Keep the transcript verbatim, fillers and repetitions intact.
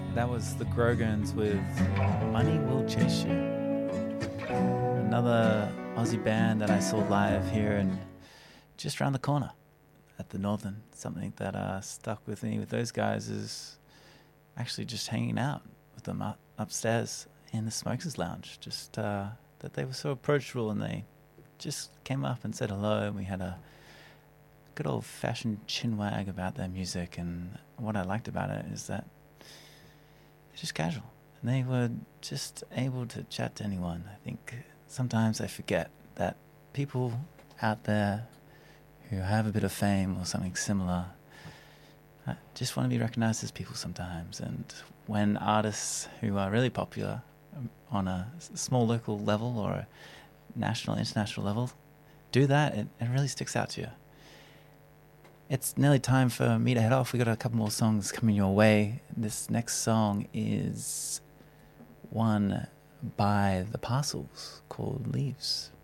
That was the Grogans with Money Will Chase You. Another Aussie band that I saw live here and just around the corner at the Northern. Something that uh, stuck with me with those guys is actually just hanging out with them up, upstairs in the Smokers Lounge. Just uh, that they were so approachable and they just came up and said hello, and we had a good old-fashioned chinwag about their music. And what I liked about it is that just casual, and they were just able to chat to anyone. I think sometimes I forget that people out there who have a bit of fame or something similar uh, just want to be recognized as people sometimes. And when artists who are really popular um, on a s- small local level or a national, international level do that, it, it really sticks out to you. It's nearly time for me to head off. We got a couple more songs coming your way. This next song is one by The Parcels called Leaves.